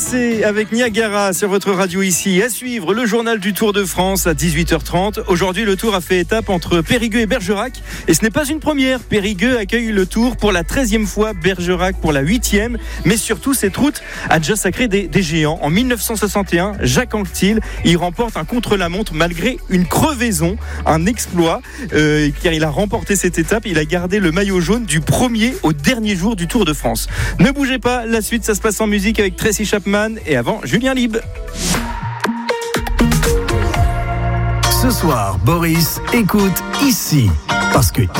RMC avec Niagara sur votre radio ici. À suivre le journal du Tour de France à 18h30. Aujourd'hui, le Tour a fait étape entre Périgueux et Bergerac. Et ce n'est pas une première. Périgueux accueille le Tour pour la 13e fois, Bergerac pour la 8e. Mais surtout, cette route a déjà sacré des géants. En 1961, Jacques Anquetil y remporte un contre-la-montre malgré une crevaison. Un exploit, car il a remporté cette étape. Il a gardé le maillot jaune du premier au dernier jour du Tour de France. Ne bougez pas, la suite, ça se passe en musique avec Tracy Chapman et avant Julien Lieb. Ce soir, Boris écoute ici parce que